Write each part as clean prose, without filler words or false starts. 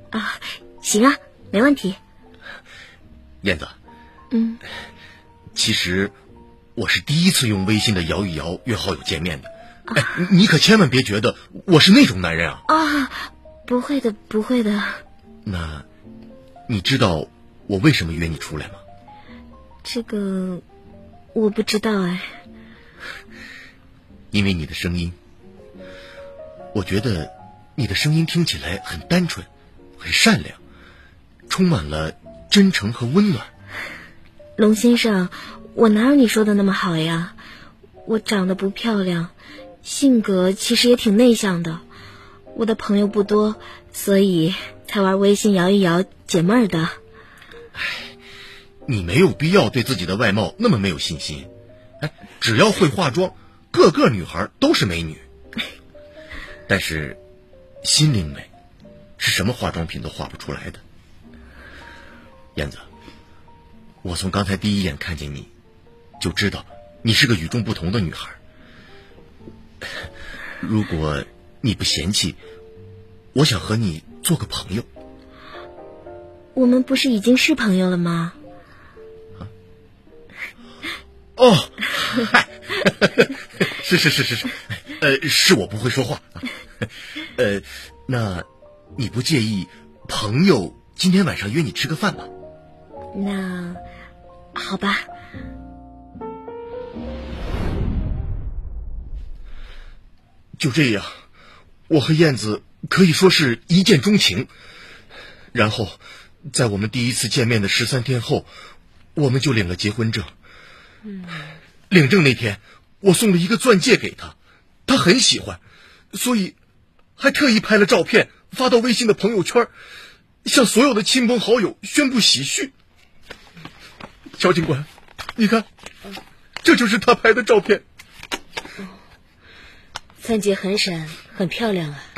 啊，行啊，没问题。 燕子，其实我是第一次用微信的摇一摇约好友见面的。你可千万别觉得我是那种男人啊！ 啊，不会的，不会的。 那，你知道我为什么约你出来吗？ 这个，我不知道哎。 因为你的声音，我觉得你的声音听起来很单纯，很善良，充满了真诚和温暖。 龙先生，我哪有你说的那么好呀？我长得不漂亮，性格其实也挺内向的，我的朋友不多，所以才玩微信摇一摇解闷儿的。 你没有必要对自己的外貌那么没有信心。只要会化妆，个个女孩都是美女。但是心灵美是什么化妆品都画不出来的。燕子，我从刚才第一眼看见你就知道你是个与众不同的女孩。如果你不嫌弃，我想和你做个朋友。 我们不是已经是朋友了吗？ 哦，嗨，是，是我不会说话。那你不介意朋友今天晚上约你吃个饭吗？ 那好吧。 就这样，我和燕子可以说是一见钟情。然后在我们第一次见面的13天后，我们就领了结婚证。领证那天我送了一个钻戒给他，他很喜欢，所以还特意拍了照片发到微信的朋友圈，向所有的亲朋好友宣布喜讯。肖警官，你看，这就是他拍的照片。 钻戒很闪，很漂亮啊。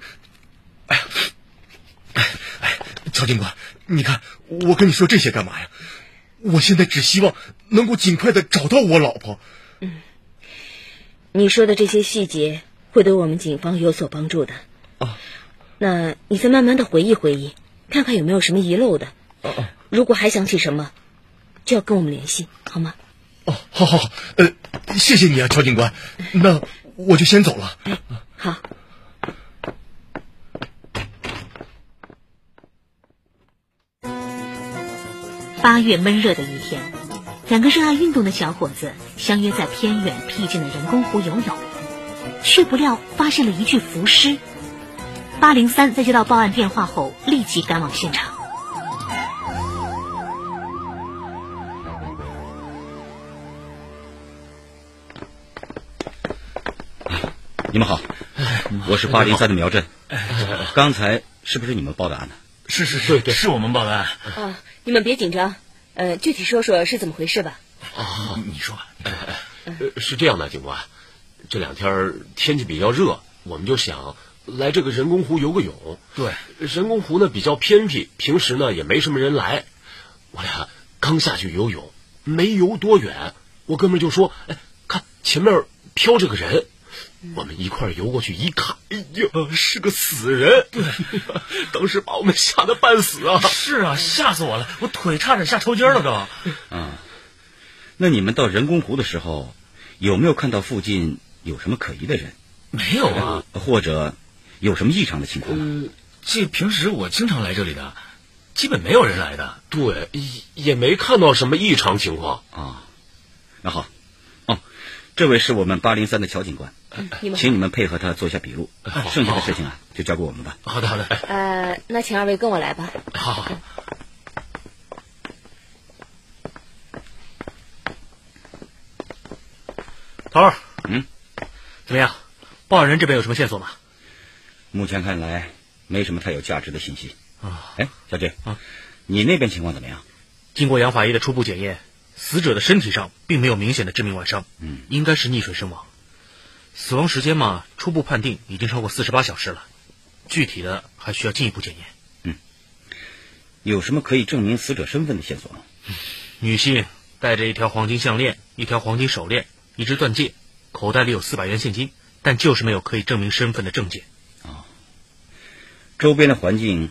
肖警官，你看我跟你说这些干嘛呀？我现在只希望能够尽快的找到我老婆。 你说的这些细节会对我们警方有所帮助的。那你再慢慢的回忆回忆，看看有没有什么遗漏的。如果还想起什么，就要跟我们联系，好吗？ 好，谢谢你啊，乔警官。那我就先走了。 好。 8月闷热的一天，两个热爱运动的小伙子相约在偏远僻静的人工湖游泳，却不料发现了一具浮尸。803在接到报案电话后，立即赶往现场。 你们好，我是803的苗震。刚才是不是你们报的案呢？ 是， 对，是我们报的案。 你们别紧张，具体说说是怎么回事吧。 你说。 是这样的，警官，这2天天气比较热，我们就想来这个人工湖游个泳。对，人工湖呢比较偏僻，平时呢也没什么人来。我俩刚下去游泳，没游多远，我哥们就说：“看前面飘着个人。”我们一块游过去一看，哎呀，是个死人！对，当时把我们吓得半死啊！ 是啊，吓死我了，我腿差点吓抽筋了都。 那你们到人工湖的时候，有没有看到附近有什么可疑的人？ 没有啊。 或者有什么异常的情况？ 这平时我经常来这里的，基本没有人来的。 对，也没看到什么异常情况啊。那好，这位是我们803的乔警官，请你们配合他做一下笔录，剩下的事情就交给我们吧。 好的。 那请2位跟我来吧。 好。头儿，怎么样？报案人这边有什么线索吗？ 目前看来没什么太有价值的信息。小姐，你那边情况怎么样？ 经过杨法医的初步检验，死者的身体上并没有明显的致命外伤，应该是溺水身亡。死亡时间嘛，初步判定已经超过48小时了，具体的还需要进一步检验。 有什么可以证明死者身份的线索吗？ 女性戴着一条黄金项链，一条黄金手链，一只钻戒，口袋里有400元现金，但就是没有可以证明身份的证件。 周边的环境